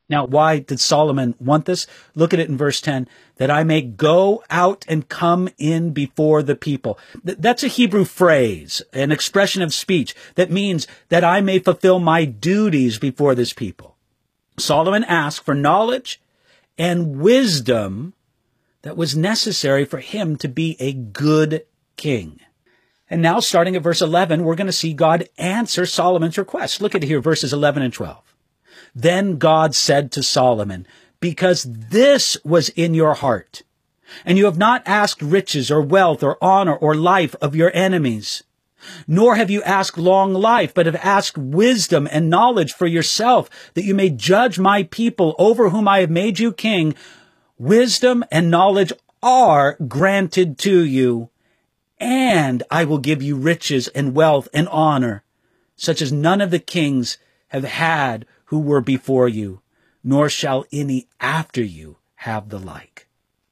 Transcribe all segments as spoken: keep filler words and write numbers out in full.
Now, why did Solomon want this? Look at it in verse ten, that I may go out and come in before the people. Th- that's a Hebrew phrase, an expression of speech that means that I may fulfill my duties before this people. Solomon asked for knowledge and wisdom that was necessary for him to be a good king. And now, starting at verse eleven, we're going to see God answer Solomon's request. Look at here, verses eleven and twelve. Then God said to Solomon, because this was in your heart, and you have not asked riches or wealth or honor or life of your enemies, nor have you asked long life, but have asked wisdom and knowledge for yourself, that you may judge my people over whom I have made you king, wisdom and knowledge are granted to you, and I will give you riches and wealth and honor, such as none of the kings have had who were before you, nor shall any after you have the like.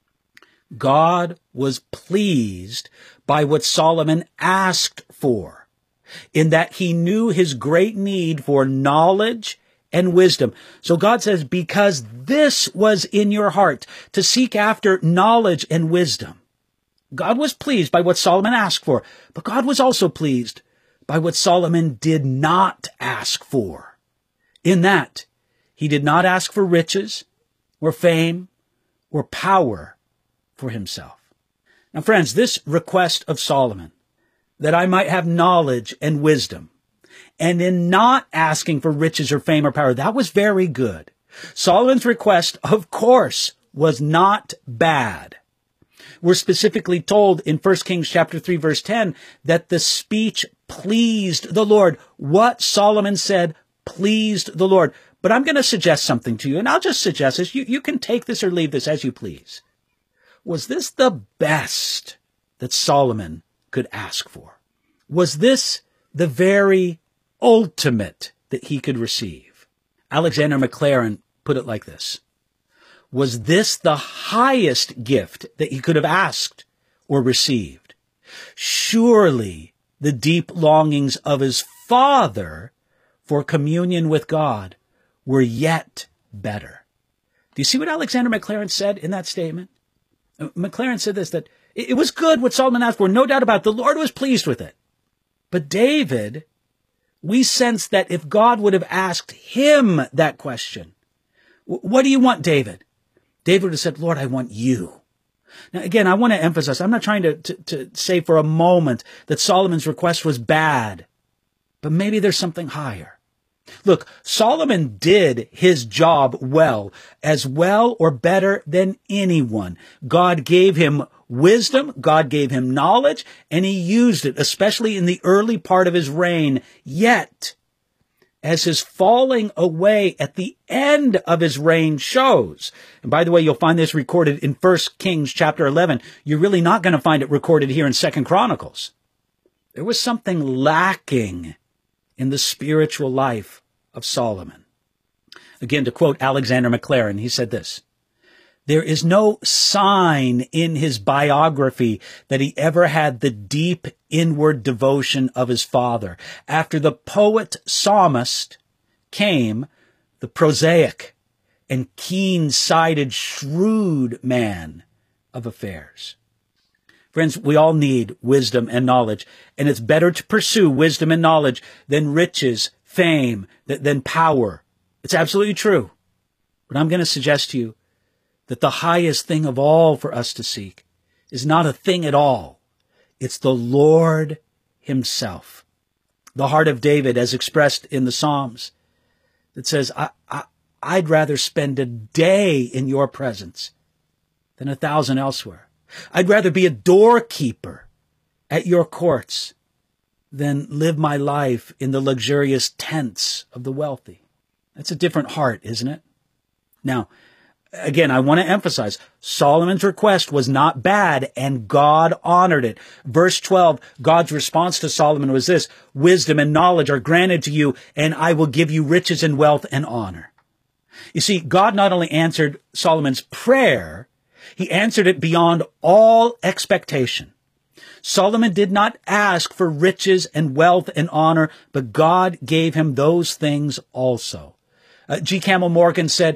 God was pleased by what Solomon asked for, in that he knew his great need for knowledge and wisdom. So God says, because this was in your heart, to seek after knowledge and wisdom. God was pleased by what Solomon asked for, but God was also pleased by what Solomon did not ask for. In that, he did not ask for riches or fame or power for himself. Now, friends, this request of Solomon, that I might have knowledge and wisdom, and in not asking for riches or fame or power, that was very good. Solomon's request, of course, was not bad. We're specifically told in First Kings chapter three, verse ten, that the speech pleased the Lord. What Solomon said pleased the Lord. But I'm going to suggest something to you, and I'll just suggest this. You, you can take this or leave this as you please. Was this the best that Solomon could ask for? Was this the very ultimate that he could receive? Alexander Maclaren put it like this. Was this the highest gift that he could have asked or received? Surely the deep longings of his father for communion with God were yet better. Do you see what Alexander Maclaren said in that statement? Maclaren said this, that it was good what Solomon asked for, no doubt about it. The Lord was pleased with it. But David, we sense that if God would have asked him that question, what do you want, David? David would have said, Lord, I want you. Now, again, I want to emphasize, I'm not trying to, to, to say for a moment that Solomon's request was bad, but maybe there's something higher. Look, Solomon did his job well, as well or better than anyone. God gave him wisdom, God gave him knowledge, and he used it, especially in the early part of his reign. Yet, as his falling away at the end of his reign shows, and by the way, you'll find this recorded in First Kings chapter eleven. You're really not going to find it recorded here in Second Chronicles. There was something lacking in the spiritual life of Solomon. Again, to quote Alexander Maclaren, he said this, there is no sign in his biography that he ever had the deep inward devotion of his father. After the poet psalmist came the prosaic and keen-sighted, shrewd man of affairs. Friends, we all need wisdom and knowledge, and it's better to pursue wisdom and knowledge than riches, fame, than power. It's absolutely true. But I'm going to suggest to you that the highest thing of all for us to seek is not a thing at all. It's the Lord himself. The heart of David, as expressed in the Psalms, that says, I, I, I'd rather spend a day in your presence than a thousand elsewhere. I'd rather be a doorkeeper at your courts than live my life in the luxurious tents of the wealthy. That's a different heart, isn't it? Now, again, I want to emphasize, Solomon's request was not bad, and God honored it. Verse twelve, God's response to Solomon was this, wisdom and knowledge are granted to you, and I will give you riches and wealth and honor. You see, God not only answered Solomon's prayer, he answered it beyond all expectation. Solomon did not ask for riches and wealth and honor, but God gave him those things also. Uh, G. Campbell Morgan said,